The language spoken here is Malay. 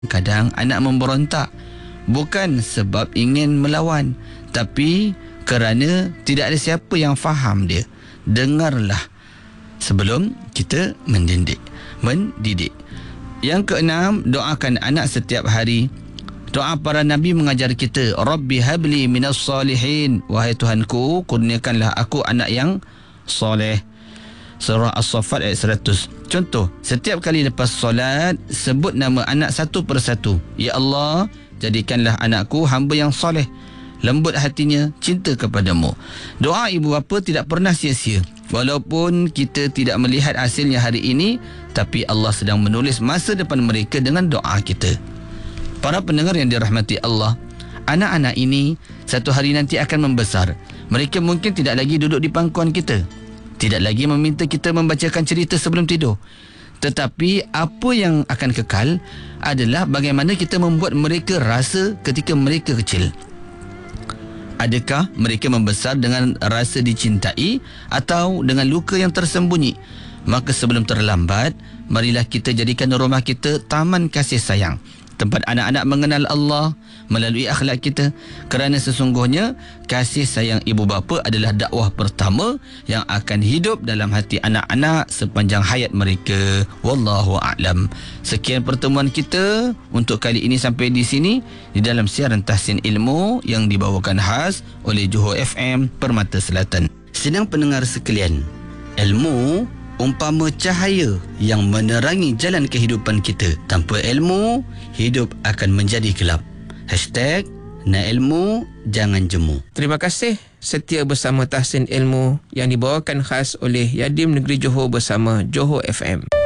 Kadang anak memberontak bukan sebab ingin melawan, tapi kerana tidak ada siapa yang faham dia. Dengarlah sebelum kita mendidik. Yang keenam, doakan anak setiap hari. Doa para Nabi mengajar kita, Rabbi habli minas salihin. Wahai Tuhanku, kurniakanlah aku anak yang soleh. Surah As-Saffat ayat 100. Contoh, setiap kali lepas solat, sebut nama anak satu persatu. Ya Allah, jadikanlah anakku hamba yang soleh, lembut hatinya, cinta kepadamu. Doa ibu bapa tidak pernah sia-sia. Walaupun kita tidak melihat hasilnya hari ini, tapi Allah sedang menulis masa depan mereka dengan doa kita. Para pendengar yang dirahmati Allah, anak-anak ini satu hari nanti akan membesar. Mereka mungkin tidak lagi duduk di pangkuan kita, tidak lagi meminta kita membacakan cerita sebelum tidur. Tetapi apa yang akan kekal adalah bagaimana kita membuat mereka rasa ketika mereka kecil. Adakah mereka membesar dengan rasa dicintai atau dengan luka yang tersembunyi? Maka sebelum terlambat, marilah kita jadikan rumah kita taman kasih sayang, tempat anak-anak mengenal Allah melalui akhlak kita. Kerana sesungguhnya kasih sayang ibu bapa adalah dakwah pertama yang akan hidup dalam hati anak-anak sepanjang hayat mereka. Wallahu a'lam. Sekian pertemuan kita untuk kali ini sampai di sini di dalam siaran Tahsin Ilmu yang dibawakan khas oleh Johor FM Permata Selatan. Sedang pendengar sekalian, ilmu umpama cahaya yang menerangi jalan kehidupan kita. Tanpa ilmu, hidup akan menjadi gelap. #Nak ilmu, jangan jemu. Terima kasih setia bersama Tahsin Ilmu yang dibawakan khas oleh Yadim Negeri Johor bersama Johor FM.